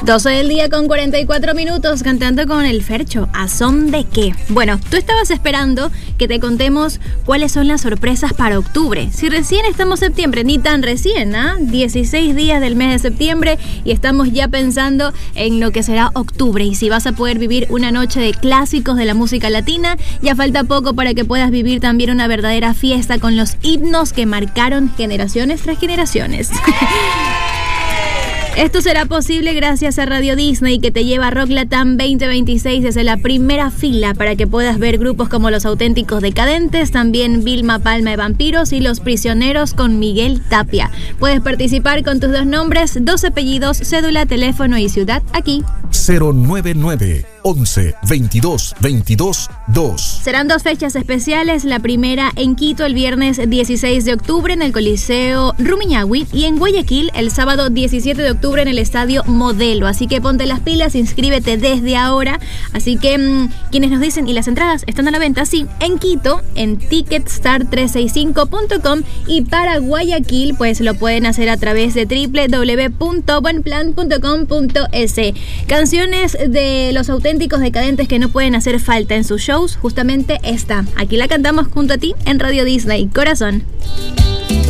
12 del día con 44 minutos, cantando con el Fercho. ¿A son de qué? Bueno, tú estabas esperando que te contemos cuáles son las sorpresas para octubre. Si recién estamos en septiembre, ni tan recién, 16 días del mes de septiembre y estamos ya pensando en lo que será octubre. Y si vas a poder vivir una noche de clásicos de la música latina, ya falta poco para que puedas vivir también una verdadera fiesta con los himnos que marcaron generaciones tras generaciones. Esto será posible gracias a Radio Disney, que te lleva a Rock Latam 2026 desde la primera fila para que puedas ver grupos como Los Auténticos Decadentes, también Vilma Palma de Vampiros y Los Prisioneros con Miguel Tapia. Puedes participar con tus 2 nombres, 2 apellidos, cédula, teléfono y ciudad aquí. 099 11 22 22 2. Serán 2 fechas especiales, la primera en Quito el viernes 16 de octubre en el Coliseo Rumiñahui y en Guayaquil el sábado 17 de octubre en el Estadio Modelo. Así que ponte las pilas, inscríbete desde ahora. Así que quienes nos dicen, ¿y las entradas están a la venta? Sí, en Quito, en ticketstar365.com, y para Guayaquil pues lo pueden hacer a través de www.buenplan.com.es. Canciones de Los Auténticos Decadentes que no pueden hacer falta en sus shows, justamente esta. Aquí la cantamos junto a ti en Radio Disney. Corazón.